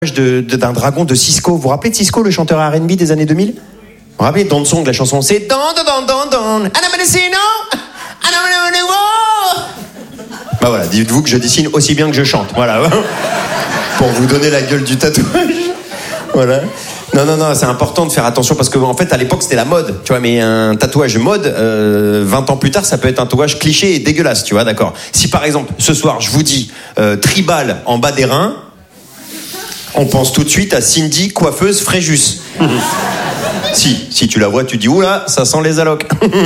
D'un dragon de Cisco. Vous vous rappelez de Cisco, le chanteur R&B des années 2000? Vous vous rappelez Don Song, la chanson c'est Don. Bah voilà, dites-vous que je dessine aussi bien que je chante. Voilà. Pour vous donner la gueule du tatouage. Voilà. Non, c'est important de faire attention parce que en fait à l'époque c'était la mode, tu vois, mais un tatouage mode 20 ans plus tard ça peut être un tatouage cliché et dégueulasse, tu vois, d'accord. Si par exemple ce soir je vous dis tribal en bas des reins, on pense tout de suite à Cindy, coiffeuse Fréjus. Si tu la vois, tu dis oula, ça sent les allocs.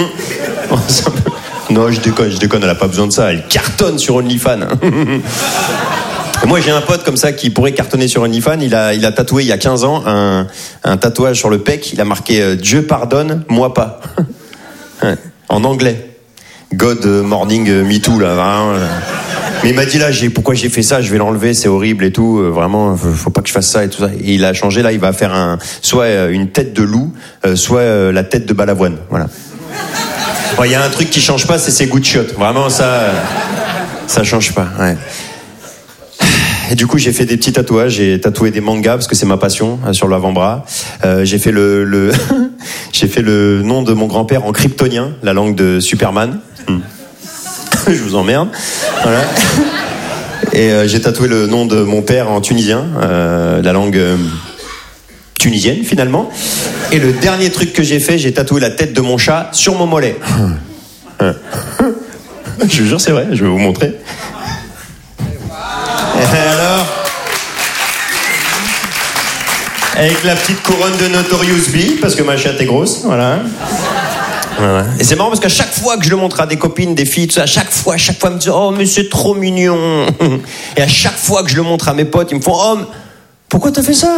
Non, je déconne, elle a pas besoin de ça, elle cartonne sur OnlyFans. Moi j'ai un pote comme ça qui pourrait cartonner sur OnlyFans, il a tatoué il y a 15 ans un tatouage sur le pec, il a marqué Dieu pardonne, moi pas. En anglais. God morning me too là, vraiment. Mais il m'a dit là, pourquoi j'ai fait ça, je vais l'enlever, c'est horrible et tout, vraiment, faut pas que je fasse ça et tout ça. Et il a changé, là, il va faire soit une tête de loup, soit la tête de balavoine, voilà. Il y a un truc qui change pas, c'est ses goûts de chiottes. Vraiment, ça change pas, ouais. Et du coup, j'ai fait des petits tatouages, j'ai tatoué des mangas, parce que c'est ma passion, sur l'avant-bras. J'ai fait j'ai fait le nom de mon grand-père en kryptonien, la langue de Superman. Je vous emmerde. Voilà. Et j'ai tatoué le nom de mon père en tunisien, la langue tunisienne finalement. Et le dernier truc que j'ai fait, j'ai tatoué la tête de mon chat sur mon mollet. Je vous jure, c'est vrai, je vais vous montrer. Et alors, avec la petite couronne de Notorious B, parce que ma chatte est grosse, voilà. Voilà. Et c'est marrant parce qu'à chaque fois que je le montre à des copines, des filles, tout ça, à chaque fois, elles me disent oh mais c'est trop mignon. Et à chaque fois que je le montre à mes potes, ils me font oh pourquoi t'as fait ça?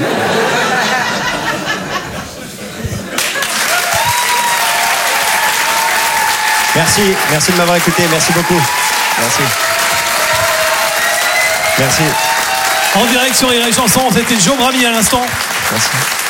Merci de m'avoir écouté, merci beaucoup. Merci. En direct sur Rire et Chanson, c'était Joe Brami à l'instant. Merci.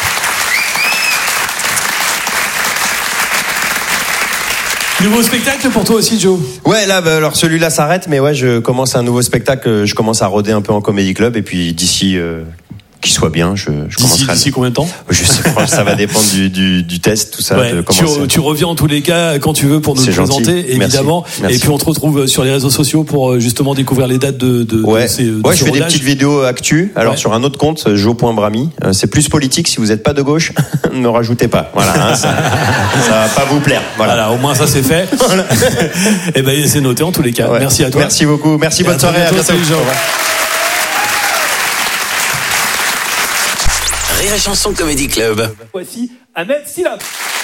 Nouveau spectacle pour toi aussi, Joe? Ouais, là, alors celui-là s'arrête, mais ouais, je commence un nouveau spectacle, je commence à rôder un peu en comédie club, et puis d'ici qu'il soit bien, je commencerai. D'ici combien de temps? Je sais pas, ça va dépendre du test, tout ça. Ouais, tu reviens en tous les cas quand tu veux pour nous le présenter, évidemment. Merci. Et puis on te retrouve sur les réseaux sociaux pour justement découvrir les dates de je fais des petites vidéos actu. Alors sur un autre compte, Jo.Brami. C'est plus politique. Si vous n'êtes pas de gauche, ne rajoutez pas. Voilà, ça va pas vous plaire. Voilà, au moins ça c'est fait. Voilà. Et ben c'est noté en tous les cas. Ouais. Merci à toi. Merci beaucoup. Merci, bonne soirée. À bientôt. Rire et Chanson Comedy Club. Voici Ahmed Silab.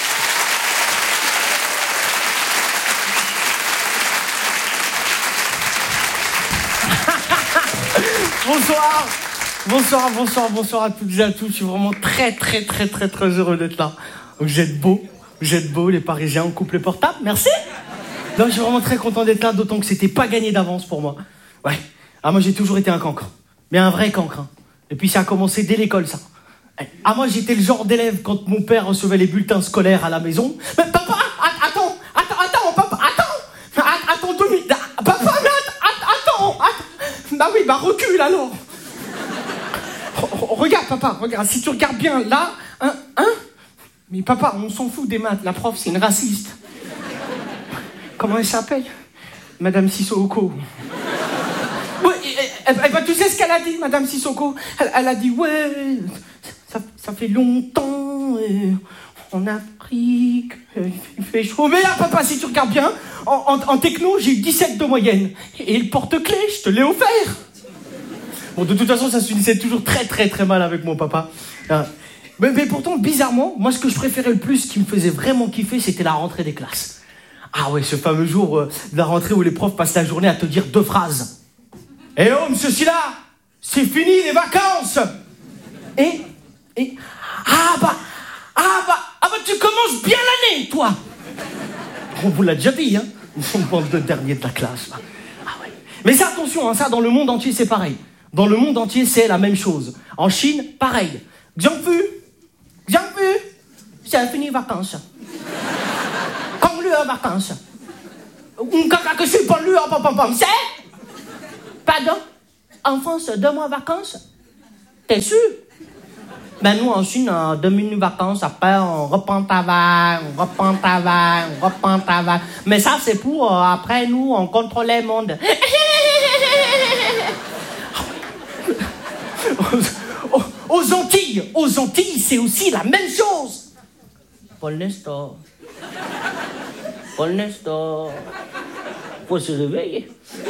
Bonsoir à toutes et à tous. Je suis vraiment très heureux d'être là. Vous êtes beaux, les Parisiens, on coupe les portables, merci. Non, je suis vraiment très content d'être là, d'autant que c'était pas gagné d'avance pour moi. Ouais. Ah, moi j'ai toujours été un cancre, mais un vrai cancre. Hein. Et puis ça a commencé dès l'école, ça. Ah, moi j'étais le genre d'élève quand mon père recevait les bulletins scolaires à la maison. Mais papa, attends, papa, attends 2 minutes. Papa, mais attends. Ah oui, bah recule alors. Regarde, papa, regarde. Si tu regardes bien là, hein. Mais papa, on s'en fout des maths. La prof, c'est une raciste. Comment elle s'appelle? Madame Sissoko. Ouais, tu sais ce qu'elle a dit, Madame Sissoko? Elle a dit, ouais, ça fait longtemps, en Afrique, il fait chaud. Mais là, papa, si tu regardes bien, en techno, j'ai eu 17 de moyenne. Et le porte-clés, je te l'ai offert. Bon, de toute façon, ça se finissait toujours très mal avec mon papa. Mais pourtant, bizarrement, moi, ce que je préférais le plus, ce qui me faisait vraiment kiffer, c'était la rentrée des classes. Ah ouais, ce fameux jour de la rentrée où les profs passent la journée à te dire 2 phrases. Eh oh, monsieur Silla, c'est fini les vacances. Et tu commences bien l'année, toi. On vous l'a déjà dit, hein. Nous sommes bande de derniers de la classe. Là. Ah ouais. Mais ça, attention, hein, ça, dans le monde entier, c'est pareil. Dans le monde entier, c'est la même chose. En Chine, pareil. Xiangfu, c'est fini les vacances. Comme lui en vacances. Que je suis pas lui en c'est? Pardon? En France, 2 mois vacances? T'es sûr? Ben nous, en Chine, on domine une vacances, après on reprend le travail, on reprend le travail. Mais ça, c'est pour, après nous, on contrôle le monde. Aux Antilles, c'est aussi la même chose. Paul Nestor, faut se réveiller.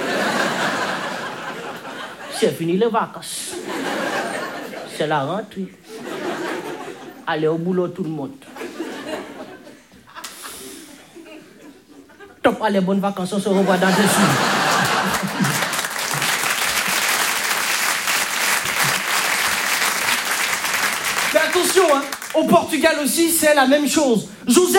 C'est fini les vacances. C'est la rentrée. Allez au boulot tout le monde. T'as pas les bonnes vacances, on se revoit dans 2 semaines. Mais attention, hein, au Portugal aussi, c'est la même chose. José,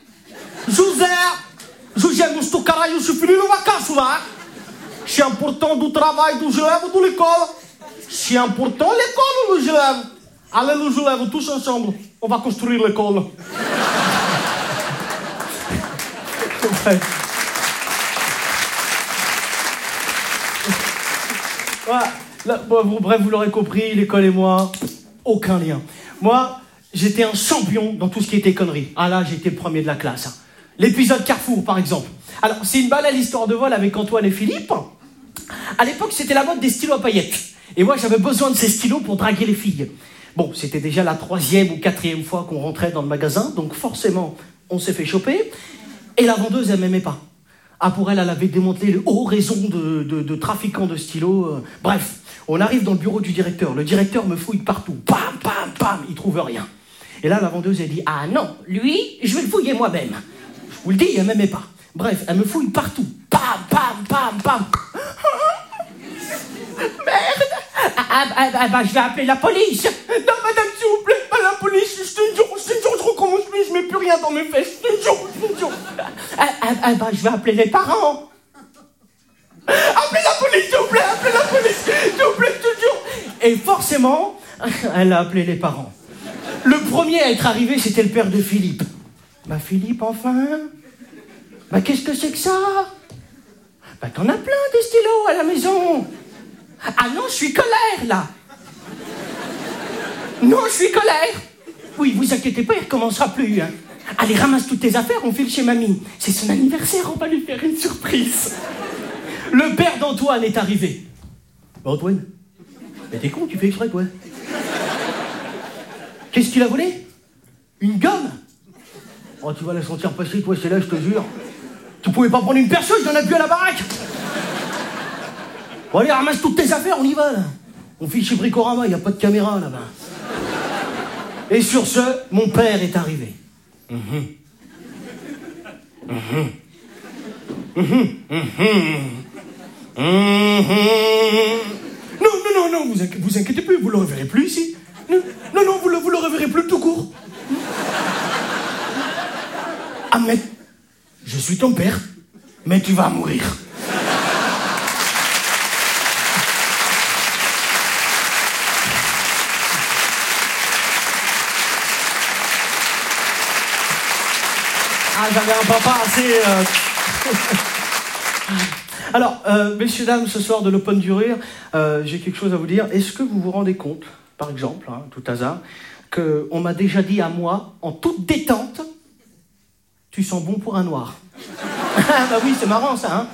mas caralho, je suis fini les vacances, là. C'est important du travail, do je lève, de l'école. C'est important l'école, le je lève. Allez, le je lève, tous ensemble. On va construire l'école. Ouais. Voilà. Là, bon, bref, vous l'aurez compris, l'école et moi, aucun lien. Moi, j'étais un champion dans tout ce qui était conneries. Ah là, j'étais le premier de la classe. Hein. L'épisode Carrefour, par exemple. Alors, c'est une banale histoire de vol avec Antoine et Philippe. À l'époque, c'était la mode des stylos à paillettes. Et moi, j'avais besoin de ces stylos pour draguer les filles. Bon, c'était déjà la 3e ou 4e fois qu'on rentrait dans le magasin, donc forcément, on s'est fait choper. Et la vendeuse, elle m'aimait pas. Ah, pour elle, elle avait démantelé le haut réseau de trafiquants de stylos. Bref, on arrive dans le bureau du directeur. Le directeur me fouille partout. Bam, bam, bam, il trouve rien. Et là, la vendeuse, elle dit, ah non, lui, je vais le fouiller moi-même. Je vous le dis, elle m'aimait pas. Bref, elle me fouille partout. Bam, bam, bam, bam. Merde. Je vais appeler la police. Non, madame, s'il vous plaît, pas la police. Je te jure, je recommence plus, je mets plus rien dans mes fesses. Je te jure. Je vais appeler les parents. Appelez la police, s'il vous plaît, je te jure. Et forcément, elle a appelé les parents. Le premier à être arrivé, c'était le père de Philippe. Bah, Philippe, enfin. Bah, qu'est-ce que c'est que ça? Bah, t'en as plein des stylos à la maison. Ah non, je suis colère, là. Non, je suis colère. Oui, vous inquiétez pas, il recommencera plus. Hein. Allez, ramasse toutes tes affaires, on file chez mamie. C'est son anniversaire, on va lui faire une surprise. Le père d'Antoine est arrivé. Bah, Antoine, mais t'es con, tu fais exprès, toi. Qu'est-ce qu'il a volé? Une gomme? Oh, tu vas la sentir passer, toi, c'est là, je te jure. Tu pouvais pas prendre une perceuse, il y en a plus à la baraque. Bon, allez, ramasse toutes tes affaires, on y va, là. On file chez Bricorama, il n'y a pas de caméra, là-bas. Et sur ce, mon père est arrivé. Non, vous inquiétez plus, vous le reverrez plus ici. Non, vous le reverrez plus tout court. Ahmed, je suis ton père, mais tu vas mourir. Ah, j'avais un papa assez... Alors, messieurs, dames, ce soir de l'Open du Rire, j'ai quelque chose à vous dire. Est-ce que vous vous rendez compte, par exemple, hein, tout hasard, qu'on m'a déjà dit à moi, en toute détente, tu sens bon pour un noir. Bah oui, c'est marrant ça, hein.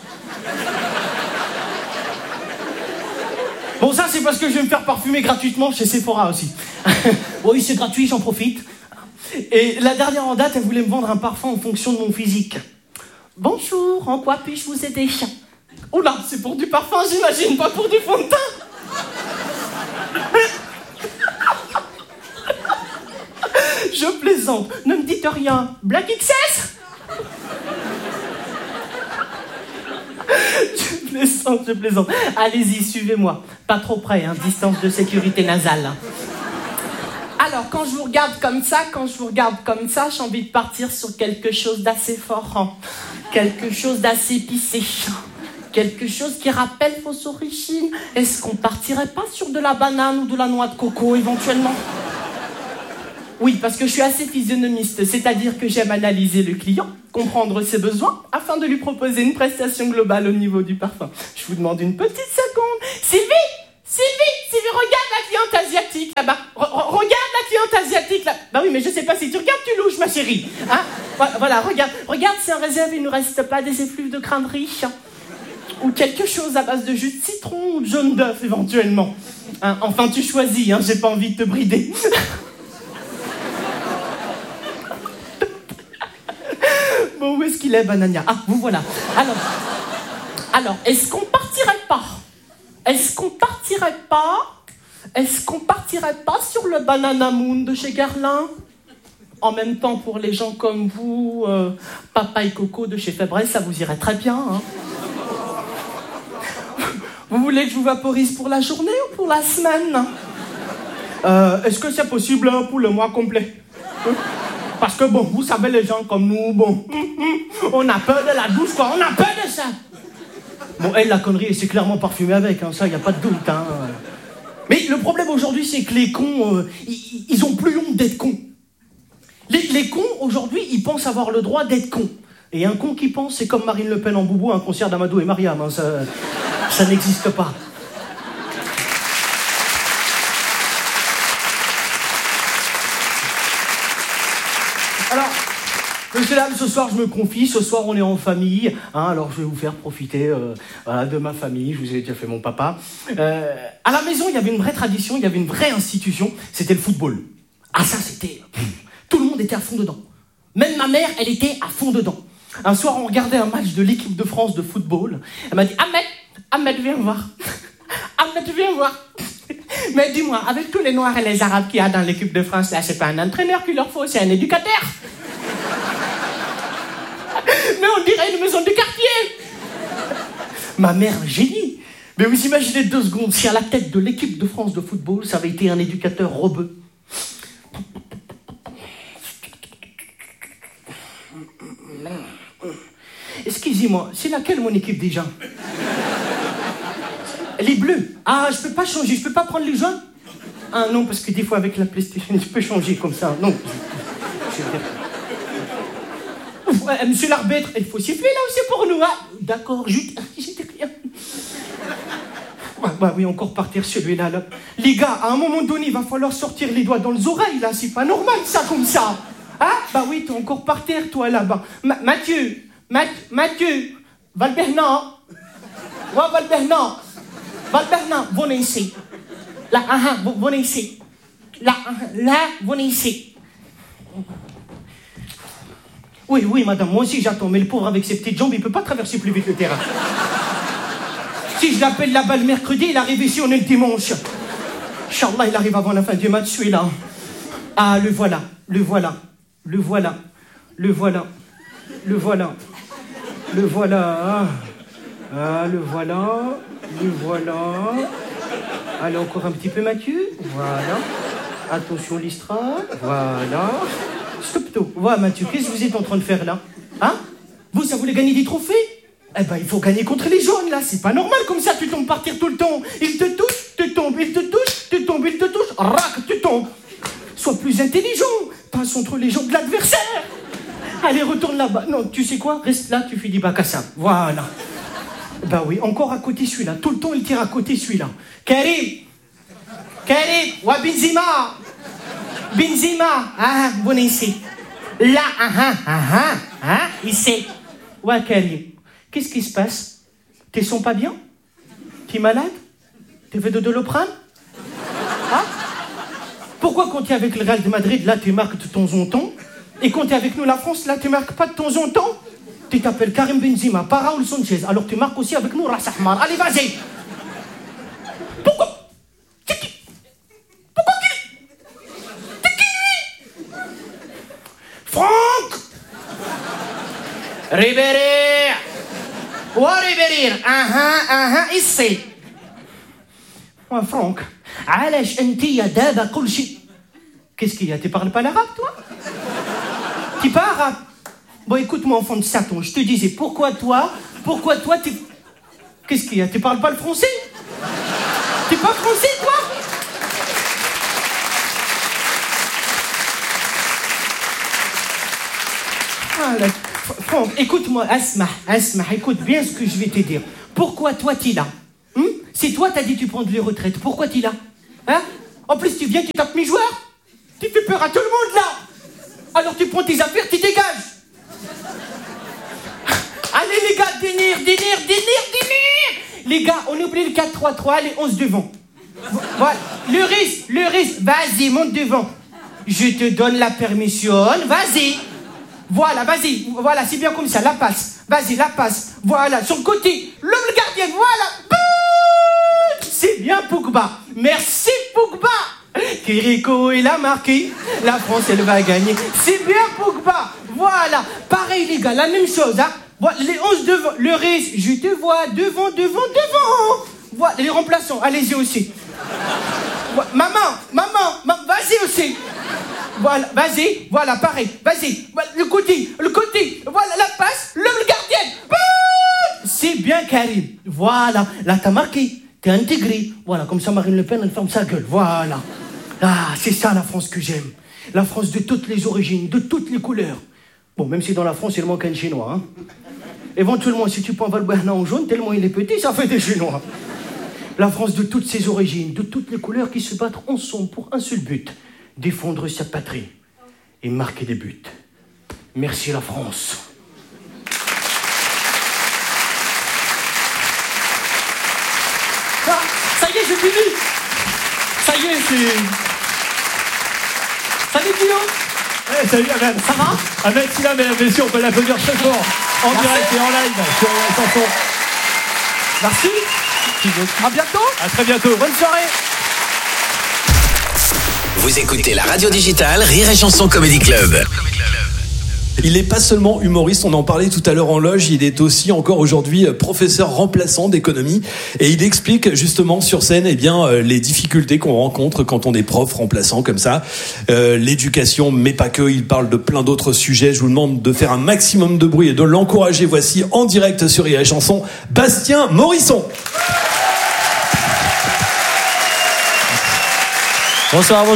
Bon, ça, c'est parce que je vais me faire parfumer gratuitement chez Sephora aussi. Oui, c'est gratuit, j'en profite. Et la dernière en date, elle voulait me vendre un parfum en fonction de mon physique. Bonjour, en quoi puis-je vous aider? Oula, c'est pour du parfum, j'imagine, pas pour du fond de teint. Je plaisante, ne me dites rien. Black XS? Je plaisante. Allez-y, suivez-moi. Pas trop près, hein, distance de sécurité nasale. Alors, quand je vous regarde comme ça, j'ai envie de partir sur quelque chose d'assez fort, hein. Quelque chose d'assez épicé. Quelque chose qui rappelle vos origines. Est-ce qu'on partirait pas sur de la banane ou de la noix de coco, éventuellement? Oui, parce que je suis assez physionomiste, c'est-à-dire que j'aime analyser le client, comprendre ses besoins, afin de lui proposer une prestation globale au niveau du parfum. Je vous demande une petite seconde. Sylvie, regarde la cliente asiatique là-bas. Regarde la cliente asiatique là. Bah oui, mais je sais pas si tu regardes, tu louches, ma chérie. Hein? Voilà, regarde si en réserve il ne reste pas des effluves de cranberry. Ou quelque chose à base de jus de citron ou de jaune d'œuf éventuellement. Hein? Enfin, tu choisis, hein, j'ai pas envie de te brider. Bon, où est-ce qu'il est, Banania? Ah, vous voilà. Alors, est-ce qu'on partirait pas sur le Banana Moon de chez Guerlain? En même temps, pour les gens comme vous, Papa et Coco de chez Febreze, ça vous irait très bien. Hein. Vous voulez que je vous vaporise pour la journée ou pour la semaine? Est-ce que c'est possible pour le mois complet? Parce que bon, vous savez, les gens comme nous, bon, on a peur de la douche, quoi, on a peur de ça. Bon, elle, la connerie, c'est clairement parfumé avec, hein, ça, y a pas de doute, hein. Mais le problème aujourd'hui, c'est que les cons, ils ont plus honte d'être cons. Les cons, aujourd'hui, ils pensent avoir le droit d'être cons. Et un con qui pense, c'est comme Marine Le Pen en boubou à un concert d'Amadou et Mariam, hein, ça n'existe pas. Alors, monsieur, dame, ce soir, je me confie. Ce soir, on est en famille. Hein, alors, je vais vous faire profiter de ma famille. Je vous ai déjà fait mon papa. À la maison, il y avait une vraie tradition, il y avait une vraie institution. C'était le football. Ah, ça, c'était... Tout le monde était à fond dedans. Même ma mère, elle était à fond dedans. Un soir, on regardait un match de l'équipe de France de football. Elle m'a dit, Ahmed, viens voir. Ahmed, viens voir. Mais dis-moi, avec tous les Noirs et les Arabes qu'il y a dans l'équipe de France, là, c'est pas un entraîneur qu'il leur faut, c'est un éducateur. Mais on dirait une maison du quartier. Ma mère, un génie. Mais vous imaginez 2 secondes, si à la tête de l'équipe de France de football, ça avait été un éducateur rebeu. Excusez-moi, c'est laquelle mon équipe déjà? Les bleus. Ah, je peux pas changer, je peux pas prendre les jaunes? Ah non, parce que des fois avec la PlayStation, je peux changer comme ça. Non. Ouais, monsieur l'arbitre, il faut siffler là aussi pour nous, hein? D'accord, j'étais rien. Bah oui, encore partir celui-là, là. Les gars, à un moment donné, il va falloir sortir les doigts dans les oreilles, là. C'est pas normal, ça, comme ça. Hein? Bah oui, t'es encore par terre, toi, là-bas. Mathieu, Valbernan. Ouais, Valbernan, venez ici. Là, venez ici. Là, venez ici. Oui, madame, moi aussi j'attends, mais le pauvre avec ses petites jambes, il peut pas traverser plus vite le terrain. Si je l'appelle là-bas le mercredi, il arrive ici, on est le dimanche. Inch'Allah, il arrive avant la fin du match, celui-là. Ah, le voilà. Allez, encore un petit peu, Mathieu. Voilà. Attention, l'Istra. Voilà. Stop, tout. Voilà, Mathieu, qu'est-ce que vous êtes en train de faire, là? Hein? Vous, ça voulait gagner des trophées? Eh ben, il faut gagner contre les jaunes, là. C'est pas normal, comme ça, tu tombes par terre tout le temps. Il te touche, tu tombes, il te touche, tu tombes, il te touche. Rac, tu tombes. Sois plus intelligent. Passe entre les jambes de l'adversaire. Allez, retourne là-bas. Non, tu sais quoi? Reste là, tu fais du bac à ça. Voilà. Bah oui, encore à côté celui-là. Tout le temps, il tire à côté celui-là. Karim, wa Benzema. Ah, venez ici. Là, ici. Ouais, Karim. Qu'est-ce qui se passe? T'es sens pas bien? T'es malade? T'es fait de Doliprane? Hein? Pourquoi quand t'es avec le Real de Madrid, là, tu marques de temps en temps? Et quand t'es avec nous, la France, là, tu marques pas de temps en temps? Tu t'appelles Karim Benzema, pas Raoul Sanchez. Alors tu marques aussi avec nous, Ras Ahmar. Allez, vas-y. Pourquoi T'es qui lui? Franck Ribéry. Wa Ribéry. ici. Ouais, Franck. علاش انت يا دابا كل شيء. Qu'est-ce qu'il y a? Tu parles pas l'arabe, toi? Tu parles arabe? Bon, écoute-moi, enfant de Satan, je te disais, pourquoi toi, t'es... Qu'est-ce qu'il y a? Tu parles pas le français? T'es pas français, toi? Voilà. Franck, écoute-moi, Asma, écoute bien ce que je vais te dire. Pourquoi toi, t'es là? C'est toi, t'as dit tu prends de les retraites. Pourquoi t'es là? Hein? En plus, tu viens, tu tapes mes joueurs. Tu fais peur à tout le monde, là. Alors tu prends tes affaires, tu dégages. Allez, les gars, délire. Les gars, on oublie le 4-3-3, les 11 devant. Voilà. Le risque, vas-y, monte devant. Je te donne la permission, vas-y. Voilà, c'est bien comme ça, la passe. Vas-y, la passe. Voilà, sur le côté, l'homme le gardien, voilà. C'est bien Pogba. Merci Pogba. Chirico, il a marqué. La France, elle va gagner. C'est bien Pogba. Voilà. Pareil, les gars, la même chose, hein. Voilà, les 11 devant. Le risque, je te vois devant. Voilà, les remplaçants, allez-y aussi. Voilà. Maman, vas-y aussi. Voilà, vas-y, voilà, pareil, vas-y. Voilà, le côté. Voilà, la passe, le gardien. C'est bien Karim. Voilà, là, t'as marqué. T'es intégré. Voilà, comme ça, Marine Le Pen, elle ferme sa gueule. Voilà. Ah, c'est ça la France que j'aime. La France de toutes les origines, de toutes les couleurs. Bon, même si dans la France, il manque un Chinois. Hein. Éventuellement, si tu prends Valbuena en jaune, tellement il est petit, ça fait des Chinois. La France de toutes ses origines, de toutes les couleurs qui se battent ensemble pour un seul but. Défendre sa patrie et marquer des buts. Merci la France. Ah, ça y est, j'ai fini. Ça y est, c'est... Salut Guillaume. Salut Ahmed. Ça va? Ahmed, si là, mesdames et messieurs, on peut l'applaudir très fort. En direct et en live sur la chanson. Merci. À bientôt. À très bientôt. Bonne soirée. Vous écoutez la radio digitale Rire et Chanson Comedy Club. Il n'est pas seulement humoriste, on en parlait tout à l'heure en loge, il est aussi encore aujourd'hui professeur remplaçant d'économie et il explique justement sur scène les difficultés qu'on rencontre quand on est prof remplaçant comme ça. L'éducation, mais pas que, il parle de plein d'autres sujets. Je vous demande de faire un maximum de bruit et de l'encourager. Voici en direct sur Rire et Chanson, Bastien Morisson. Bonsoir.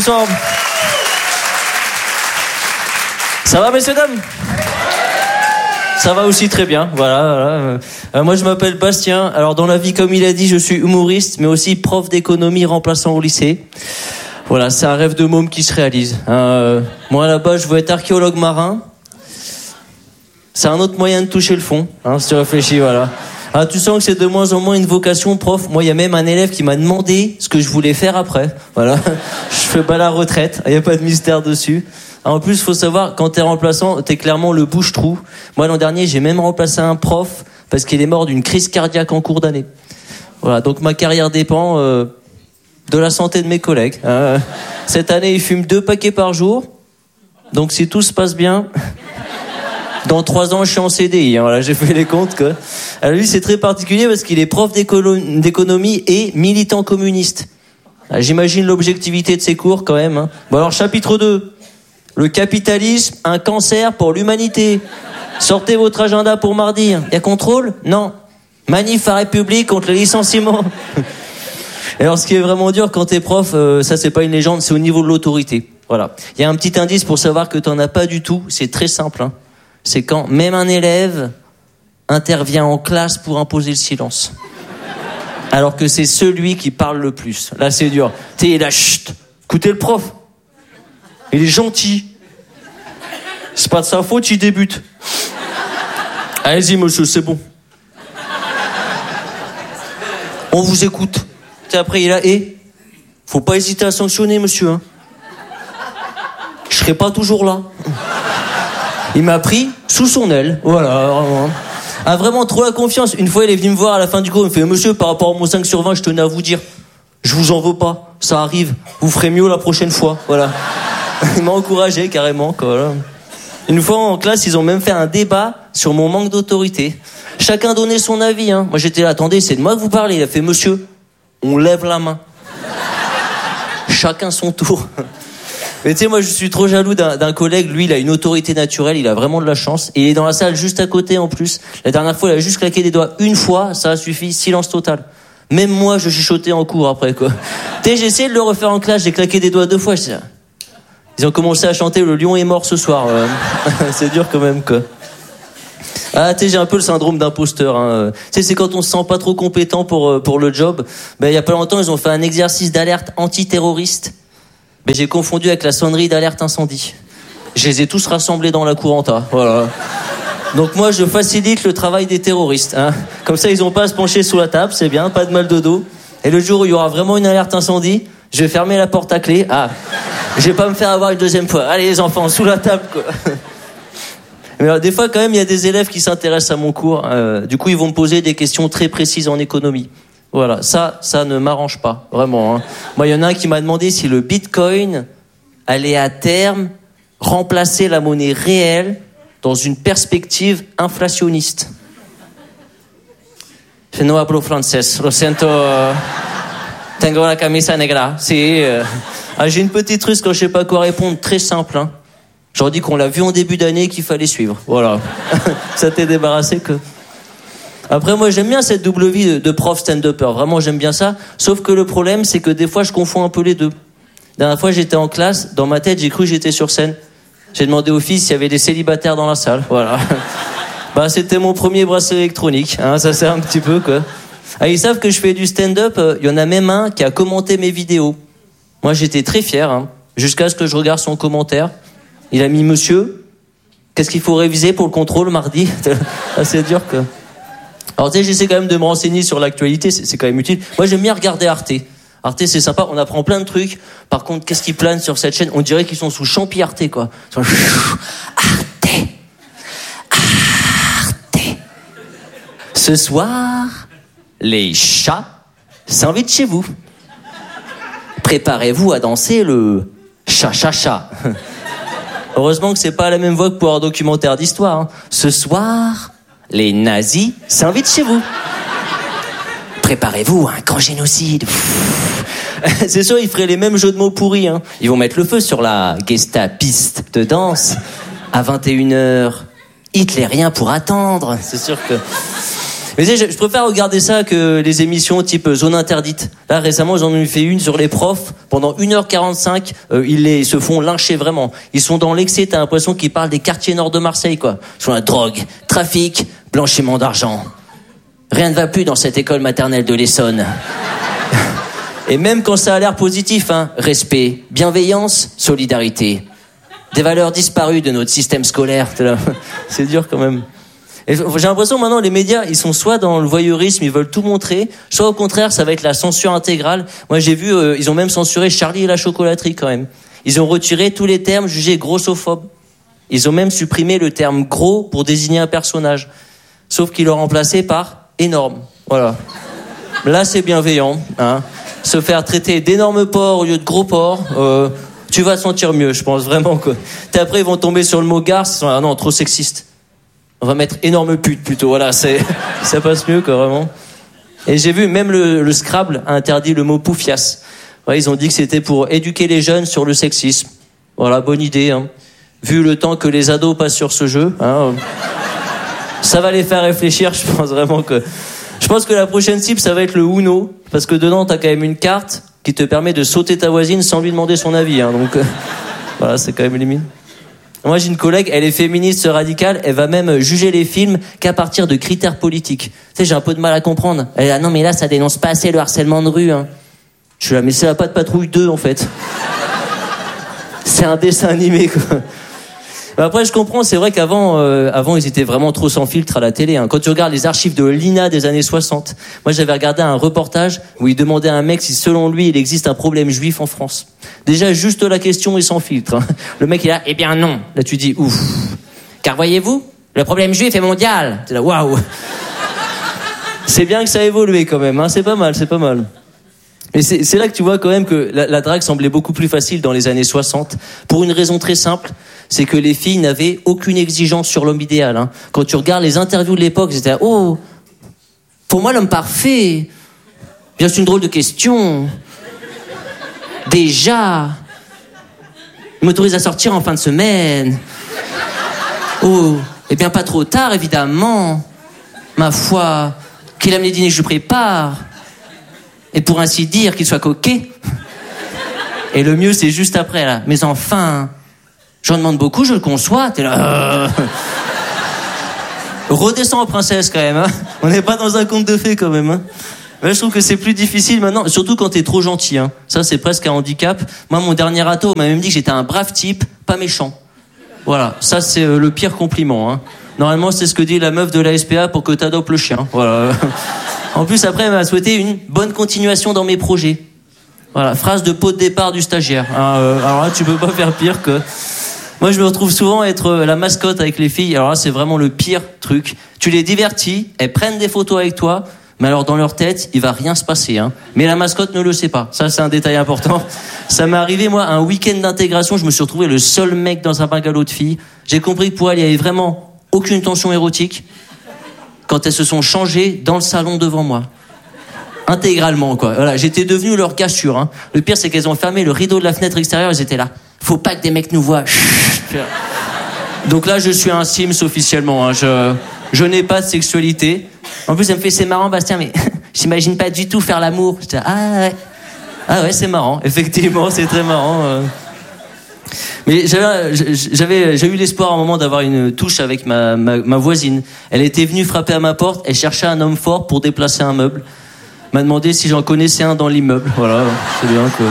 Ça va, messieurs, dames? Ça va aussi très bien, voilà. Moi, je m'appelle Bastien. Alors, dans la vie, comme il a dit, je suis humoriste, mais aussi prof d'économie remplaçant au lycée. Voilà, c'est un rêve de môme qui se réalise. Moi, là-bas, je veux être archéologue marin. C'est un autre moyen de toucher le fond, si tu réfléchis, voilà. Ah, tu sens que c'est de moins en moins une vocation prof. Moi, il y a même un élève qui m'a demandé ce que je voulais faire après. Voilà. Je fais pas la retraite. Il n'y a pas de mystère dessus. En plus, faut savoir, quand t'es remplaçant, t'es clairement le bouche-trou. Moi, l'an dernier, j'ai même remplacé un prof parce qu'il est mort d'une crise cardiaque en cours d'année. Voilà. Donc, ma carrière dépend, de la santé de mes collègues. Cette année, il fume 2 paquets par jour. Donc, si tout se passe bien, dans 3 ans, je suis en CDI. Voilà, j'ai fait les comptes, quoi. Alors, lui, c'est très particulier parce qu'il est prof d'économie et militant communiste. J'imagine l'objectivité de ses cours, quand même. Bon, alors, chapitre 2. Le capitalisme, un cancer pour l'humanité. Sortez votre agenda pour mardi. Y a contrôle? Non. Manif à République contre le licenciement. Alors, ce qui est vraiment dur quand t'es prof, ça c'est pas une légende, c'est au niveau de l'autorité. Voilà. Il y a un petit indice pour savoir que t'en as pas du tout. C'est très simple. C'est quand même un élève intervient en classe pour imposer le silence. Alors que c'est celui qui parle le plus. Là, c'est dur. T'es là, chut. Écoutez le prof. Il est gentil. C'est pas de sa faute, il débute. Allez-y, monsieur, c'est bon. On vous écoute. Et après, il est là, faut pas hésiter à sanctionner, monsieur. Je serai pas toujours là. Il m'a pris sous son aile. Voilà. A vraiment trop la confiance. Une fois, il est venu me voir à la fin du cours. Il me fait, monsieur, par rapport à mon 5 sur 20, je tenais à vous dire, je vous en veux pas. Ça arrive. Vous ferez mieux la prochaine fois. Voilà. Il m'a encouragé carrément, quoi. Voilà. Une fois en classe, ils ont même fait un débat sur mon manque d'autorité. Chacun donnait son avis. Moi, j'étais là, attendez, c'est de moi que vous parlez. Il a fait, monsieur, on lève la main. Chacun son tour. Mais tu sais, moi, je suis trop jaloux d'un collègue. Lui, il a une autorité naturelle. Il a vraiment de la chance. Et il est dans la salle juste à côté, en plus. La dernière fois, il a juste claqué des doigts une fois. Ça a suffi. Silence total. Même moi, je chuchotais en cours après, quoi. Tu sais, j'ai essayé de le refaire en classe. J'ai claqué des doigts 2 fois. Ils ont commencé à chanter « Le lion est mort ce soir ». C'est dur quand même, quoi. Ah, tu sais, j'ai un peu le syndrome d'imposteur. Hein. Tu sais, c'est quand on se sent pas trop compétent pour le job. Ben, il y a pas longtemps, ils ont fait un exercice d'alerte antiterroriste. Ben, j'ai confondu avec la sonnerie d'alerte incendie. Je les ai tous rassemblés dans la Couranta. Voilà. Donc moi, je facilite le travail des terroristes. Hein. Comme ça, ils ont pas à se pencher sous la table, c'est bien, pas de mal de dos. Et le jour où il y aura vraiment une alerte incendie, je vais fermer la porte à clé. Ah, je vais pas me faire avoir une deuxième fois. Allez les enfants, sous la table, quoi. Mais alors, des fois, quand même, il y a des élèves qui s'intéressent à mon cours. Du coup, ils vont me poser des questions très précises en économie. Voilà, ça ne m'arrange pas, vraiment. Hein. Moi, il y en a un qui m'a demandé si le Bitcoin allait à terme remplacer la monnaie réelle dans une perspective inflationniste. Je no hablo francés, lo siento. Tengo la camisa negra. Si, j'ai une petite russe quand je sais pas quoi répondre, très simple. Hein. Je leur dis qu'on l'a vu en début d'année et qu'il fallait suivre. Voilà. Ça t'est débarrassé que. Après, moi, j'aime bien cette double vie de prof stand-upper. Vraiment, j'aime bien ça. Sauf que le problème, c'est que des fois, je confonds un peu les deux. La dernière fois, j'étais en classe. Dans ma tête, j'ai cru que j'étais sur scène. J'ai demandé aux filles s'il y avait des célibataires dans la salle. Voilà. Bah, c'était mon premier bracelet électronique. Hein, ça sert un petit peu, quoi. Ah, ils savent que je fais du stand-up. Il y en a même un qui a commenté mes vidéos. Moi, j'étais très fier, hein, jusqu'à ce que je regarde son commentaire. Il a mis monsieur. Qu'est-ce qu'il faut réviser pour le contrôle mardi? C'est dur, quoi. Alors, tu sais, j'essaie quand même de me renseigner sur l'actualité. C'est quand même utile. Moi, j'aime bien regarder Arte. Arte, c'est sympa. On apprend plein de trucs. Par contre, qu'est-ce qui plane sur cette chaîne? On dirait qu'ils sont sous champi Arte, quoi. Arte. Ce soir, les chats s'invitent chez vous. Préparez-vous à danser le cha-cha-cha. Heureusement que c'est pas la même voix que pour un documentaire d'histoire. Hein. Ce soir, les nazis s'invitent chez vous. Préparez-vous à un grand génocide. C'est sûr, ils feraient les mêmes jeux de mots pourris. Hein. Ils vont mettre le feu sur la gestapiste de danse. À 21h, Hitlérien pour attendre. C'est sûr que... Mais tu sais, je préfère regarder ça que les émissions type Zone Interdite. Là, récemment, ils en ont fait une sur les profs. Pendant 1h45, ils se font lyncher vraiment. Ils sont dans l'excès, t'as l'impression qu'ils parlent des quartiers nord de Marseille, quoi. Sur la drogue, trafic, blanchiment d'argent. Rien ne va plus dans cette école maternelle de l'Essonne. Et même quand ça a l'air positif, hein, respect, bienveillance, solidarité. Des valeurs disparues de notre système scolaire. C'est dur quand même. Et j'ai l'impression maintenant les médias ils sont soit dans le voyeurisme, ils veulent tout montrer, soit au contraire ça va être la censure intégrale. Moi j'ai vu ils ont même censuré Charlie et la chocolaterie quand même. Ils ont retiré tous les termes jugés grossophobes. Ils ont même supprimé le terme gros pour désigner un personnage. Sauf qu'ils l'ont remplacé par énorme. Voilà. Là c'est bienveillant, hein. Se faire traiter d'énorme porc au lieu de gros porc, tu vas te sentir mieux, je pense vraiment que. Après ils vont tomber sur le mot garce, ah non, trop sexiste. On va mettre énorme pute plutôt, voilà, ça passe mieux quoi, vraiment. Et j'ai vu même le Scrabble a interdit le mot poufias. Ouais, ils ont dit que c'était pour éduquer les jeunes sur le sexisme. Voilà, bonne idée. Hein. Vu le temps que les ados passent sur ce jeu, hein, ça va les faire réfléchir. Je pense que la prochaine cible ça va être le Uno, parce que dedans t'as quand même une carte qui te permet de sauter ta voisine sans lui demander son avis. Hein, donc voilà, c'est quand même limite. Moi, j'ai une collègue, elle est féministe radicale, elle va même juger les films qu'à partir de critères politiques. Tu sais, j'ai un peu de mal à comprendre. Elle est là, non, mais là, ça dénonce pas assez le harcèlement de rue. Hein. Je suis là, mais c'est la Patte Patrouille 2, en fait. C'est un dessin animé, quoi. Mais après, je comprends, c'est vrai qu'avant, ils étaient vraiment trop sans filtre à la télé. Hein. Quand tu regardes les archives de l'INA des années 60, moi, j'avais regardé un reportage où il demandait à un mec si, selon lui, il existe un problème juif en France. Déjà, juste la question est sans filtre. Hein. Le mec, il est là, eh bien non. Là, tu dis, ouf. Car voyez-vous, le problème juif est mondial. T'es là, waouh. C'est bien que ça a évolué quand même, hein. C'est pas mal. Et c'est là que tu vois quand même que la drague semblait beaucoup plus facile dans les années 60. Pour une raison très simple, c'est que les filles n'avaient aucune exigence sur l'homme idéal. Hein. Quand tu regardes les interviews de l'époque, c'était « Oh, pour moi l'homme parfait, bien c'est une drôle de question. Déjà, il m'autorise à sortir en fin de semaine. Oh, eh bien pas trop tard évidemment. Ma foi, qu'il aime les dîners que je prépare. Et pour ainsi dire qu'il soit coquet. Et le mieux c'est juste après là. Mais enfin... J'en demande beaucoup, je le conçois. T'es là. Redescends, princesse, quand même. Hein. On n'est pas dans un conte de fées, quand même. Hein. Mais je trouve que c'est plus difficile maintenant, surtout quand t'es trop gentil. Hein. Ça, c'est presque un handicap. Moi, mon dernier râteau m'a même dit que j'étais un brave type, pas méchant. Voilà, ça, c'est le pire compliment. Hein. Normalement, c'est ce que dit la meuf de la SPA pour que t'adoptes le chien. Voilà. En plus, après, elle m'a souhaité une bonne continuation dans mes projets. Voilà, phrase de pot de départ du stagiaire. Alors là, tu peux pas faire pire que... Moi, je me retrouve souvent être la mascotte avec les filles. Alors là, c'est vraiment le pire truc. Tu les divertis, elles prennent des photos avec toi, mais alors dans leur tête, il va rien se passer. Hein. Mais la mascotte ne le sait pas. Ça, c'est un détail important. Ça m'est arrivé, moi, un week-end d'intégration. Je me suis retrouvé le seul mec dans un bungalow de filles. J'ai compris que pour elle, il y avait vraiment aucune tension érotique quand elles se sont changées dans le salon devant moi. Intégralement, quoi. Voilà, j'étais devenu leur gars sûr. Hein. Le pire, c'est qu'elles ont fermé le rideau de la fenêtre extérieure. Elles étaient là. Faut pas que des mecs nous voient. Donc là, je suis un Sims officiellement. Hein. Je n'ai pas de sexualité. En plus, elle me fait, c'est marrant, Bastien, mais j'imagine pas du tout faire l'amour. Je dis, ah ouais, c'est marrant. Effectivement, c'est très marrant. Mais j'ai eu l'espoir à un moment d'avoir une touche avec ma voisine. Elle était venue frapper à ma porte. Elle cherchait un homme fort pour déplacer un meuble. M'a demandé si j'en connaissais un dans l'immeuble. Voilà, c'est bien que...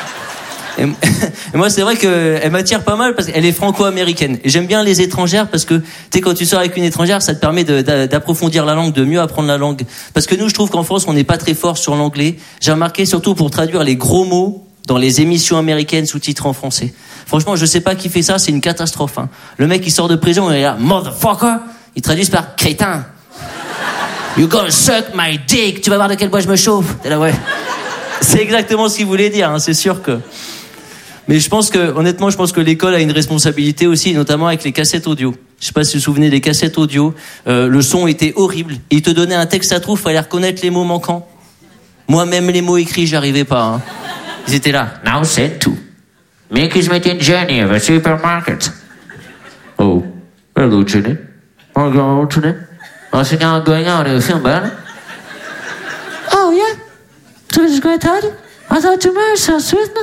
Et moi, c'est vrai qu'elle m'attire pas mal parce qu'elle est franco-américaine. Et j'aime bien les étrangères parce que, tu sais, quand tu sors avec une étrangère, ça te permet d'approfondir la langue, de mieux apprendre la langue. Parce que nous, je trouve qu'en France, on n'est pas très fort sur l'anglais. J'ai remarqué surtout pour traduire les gros mots dans les émissions américaines sous-titrées en français. Franchement, je sais pas qui fait ça, c'est une catastrophe. Hein. Le mec, il sort de prison, il est là, motherfucker. Ils traduisent par crétin. You gonna suck my dick. Tu vas voir de quel bois je me chauffe. T'es là, ouais. C'est exactement ce qu'il voulait dire, hein, c'est sûr que... Mais honnêtement, je pense que l'école a une responsabilité aussi, notamment avec les cassettes audio. Je sais pas si vous vous souvenez des cassettes audio. Le son était horrible. Il te donnait un texte à trous, fallait reconnaître les mots manquants. Moi, même les mots écrits, j'arrivais pas. Hein. Ils étaient là. Now said to. Make his meeting Jenny of a supermarket. Oh, hello Jenny. I'm going today. I think I'm going out of film bad. Oh yeah. So it's great time. I thought tomorrow so sweet.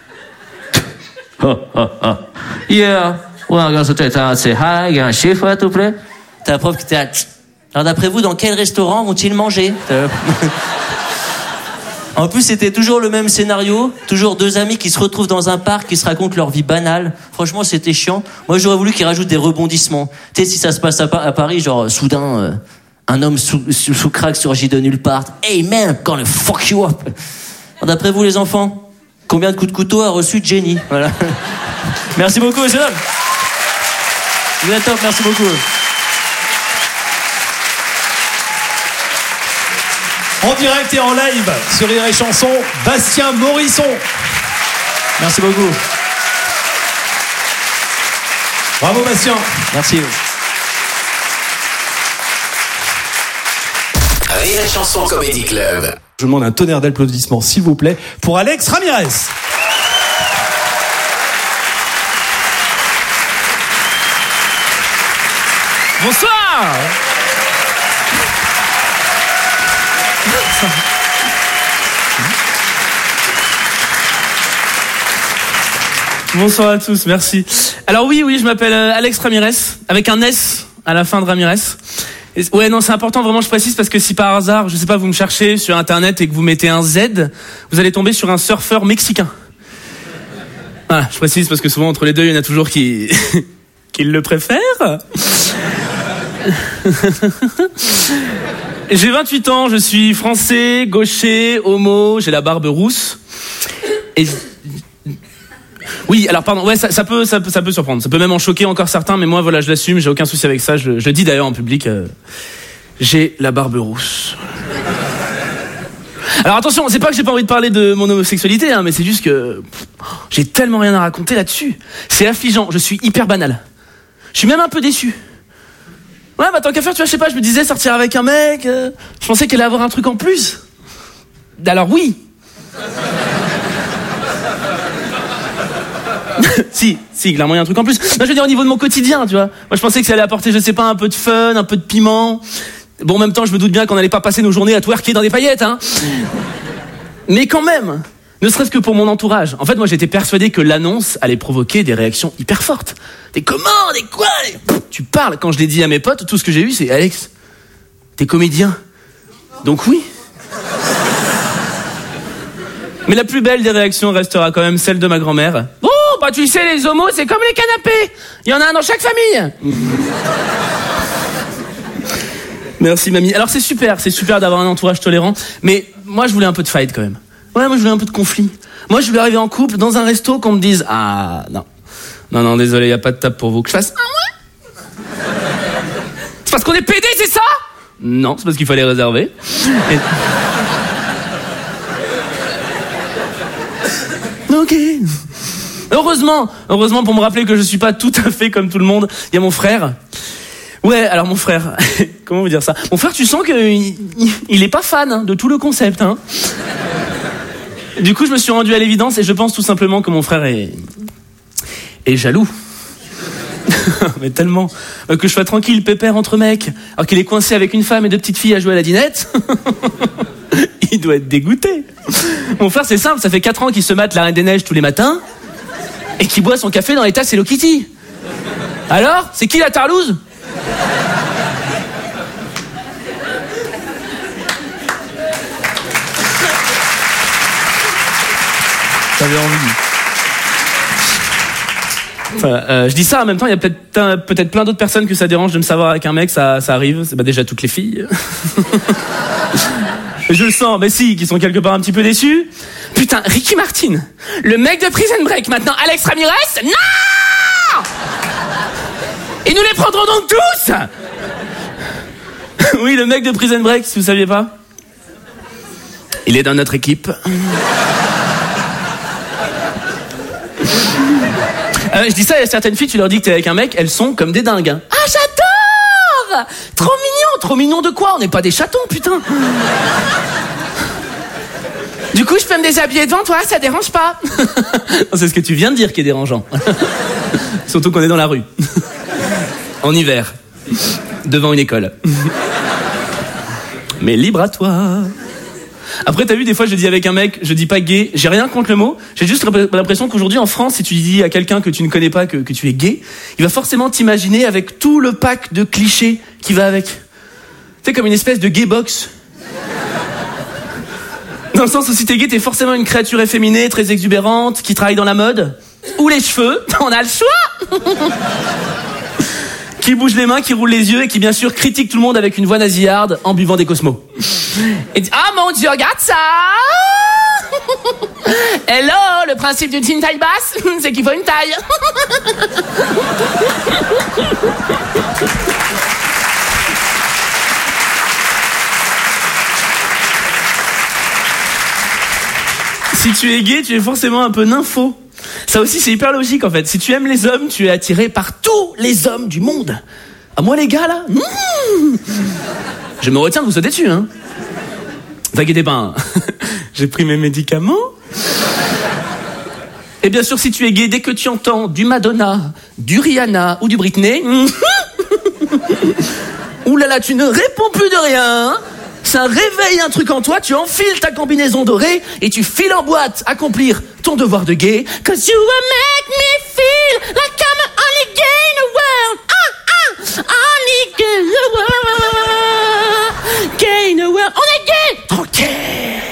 Yeah. Well, I'm going to take out say hi. You got a chef to play. T'as la prof qui était là. Alors d'après vous, dans quel restaurant vont-ils manger? En plus, c'était toujours le même scénario. Toujours deux amis qui se retrouvent dans un parc, qui se racontent leur vie banale. Franchement, c'était chiant. Moi, j'aurais voulu qu'ils rajoutent des rebondissements. Tu sais, si ça se passe à Paris, genre, soudain, un homme sous crack surgit de nulle part. Hey man, gonna fuck you up. Alors, d'après vous, les enfants, combien de coups de couteau a reçu Jenny? Voilà. Merci beaucoup, messieurs. Vous êtes top, merci beaucoup. En direct et en live sur Rire et Chanson, Bastien Morisson. Merci beaucoup. Bravo Bastien. Merci. Rire et Chanson Comedy Club. Je demande un tonnerre d'applaudissements, s'il vous plaît, pour Alex Ramirez. Bonsoir. Bonsoir à tous, merci. Alors oui, je m'appelle Alex Ramirez, avec un S à la fin de Ramirez. Et, ouais, non, c'est important, vraiment, je précise, parce que si par hasard, je sais pas, vous me cherchez sur Internet et que vous mettez un Z, vous allez tomber sur un surfeur mexicain. Voilà, je précise, parce que souvent, entre les deux, il y en a toujours qui le préfèrent. J'ai 28 ans, je suis français, gaucher, homo, j'ai la barbe rousse. Et... Oui, alors pardon, ouais, ça peut surprendre. Ça peut même en choquer encore certains, mais moi, voilà, je l'assume, j'ai aucun souci avec ça. Je le dis d'ailleurs en public. J'ai la barbe rousse. Alors attention, c'est pas que j'ai pas envie de parler de mon homosexualité, hein, mais c'est juste que j'ai tellement rien à raconter là-dessus. C'est affligeant, je suis hyper banal. Je suis même un peu déçu. Ouais, bah tant qu'à faire, tu vois, je sais pas, je me disais sortir avec un mec, je pensais qu'elle allait avoir un truc en plus. Alors oui. si, clairement il y a un truc en plus. Non, je veux dire au niveau de mon quotidien, tu vois. Moi je pensais que ça allait apporter, je sais pas, un peu de fun, un peu de piment. Bon, en même temps, je me doute bien qu'on allait pas passer nos journées à twerker dans des paillettes, hein. Mais quand même, Ne serait-ce que pour mon entourage. En fait, moi, j'étais persuadé que l'annonce allait provoquer des réactions hyper fortes. Des comment, des quoi, tu parles. Quand je l'ai dit à mes potes, tout ce que j'ai eu, c'est Alex, t'es comédien. Donc oui. Mais la plus belle des réactions restera quand même celle de ma grand-mère. Oh, bah tu sais, les homos, c'est comme les canapés. Il y en a un dans chaque famille. Merci, mamie. Alors c'est super d'avoir un entourage tolérant. Mais moi, je voulais un peu de fight quand même. Ouais, moi, je voulais un peu de conflit. Moi, je voulais arriver en couple dans un resto qu'on me dise, ah, non, désolé, y a pas de table pour vous. Que je fasse, ah ouais? C'est parce qu'on est pédé, c'est ça? Non, c'est parce qu'il fallait réserver. Ok. Heureusement pour me rappeler que je suis pas tout à fait comme tout le monde, il y a mon frère. Ouais, alors mon frère, comment vous dire ça? Mon frère, tu sens qu'il est pas fan de tout le concept, hein. Du coup, je me suis rendu à l'évidence et je pense tout simplement que mon frère est jaloux. Mais tellement que je sois tranquille, pépère entre mecs, alors qu'il est coincé avec une femme et 2 petites filles à jouer à la dinette. Il doit être dégoûté. Mon frère, c'est simple, ça fait 4 ans qu'il se mate la Reine des Neiges tous les matins et qu'il boit son café dans les tasses Hello Kitty. Alors, c'est qui la tarlouse? J'avais envie. Enfin, je dis ça en même temps, il y a peut-être plein d'autres personnes que ça dérange de me savoir avec un mec, ça arrive. C'est déjà toutes les filles. Je le sens, mais si, qui sont quelque part un petit peu déçus. Putain, Ricky Martin, le mec de Prison Break, maintenant Alex Ramirez, non! Et nous les prendrons donc tous! Oui, le mec de Prison Break, si vous saviez pas. Il est dans notre équipe. Je dis ça, il y a certaines filles, tu leur dis que t'es avec un mec, elles sont comme des dingues. Hein. Ah, j'adore! Trop mignon de quoi? On n'est pas des chatons, putain. Du coup, je peux me déshabiller devant toi, ça dérange pas. C'est ce que tu viens de dire qui est dérangeant. Surtout qu'on est dans la rue. En hiver. Devant une école. Mais libre à toi. Après, t'as vu, des fois, je dis avec un mec, je dis pas gay, j'ai rien contre le mot, j'ai juste l'impression qu'aujourd'hui, en France, si tu dis à quelqu'un que tu ne connais pas que tu es gay, il va forcément t'imaginer avec tout le pack de clichés qui va avec. Tu sais, comme une espèce de gay box. Dans le sens où si t'es gay, t'es forcément une créature efféminée, très exubérante, qui travaille dans la mode, ou les cheveux, on a le choix. Qui bouge les mains, qui roule les yeux et qui bien sûr critique tout le monde avec une voix nasillarde en buvant des Cosmos. Et dit, ah mon Dieu, regarde ça. Hello, le principe d'une taille basse, c'est qu'il faut une taille. Si tu es gay, tu es forcément un peu nympho. Ça aussi, c'est hyper logique, en fait. Si tu aimes les hommes, tu es attiré par tous les hommes du monde. À moi, les gars, là, je me retiens de vous sauter dessus, hein. T'inquiétez pas, hein. J'ai pris mes médicaments. Et bien sûr, si tu es gay, dès que tu entends du Madonna, du Rihanna ou du Britney, oulala, tu ne réponds plus de rien. Ça réveille un truc en toi, tu enfiles ta combinaison dorée et tu files en boîte accomplir ton devoir de gay. Cause you will make me feel like I'm the only gay in the world. Only gay in the world. Gay in the world. On est gay. Tranquille.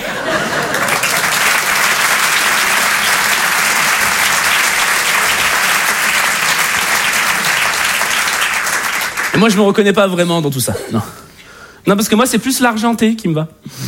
Et moi, je me reconnais pas vraiment dans tout ça. Non. Non, parce que moi, c'est plus l'argenté qui me va.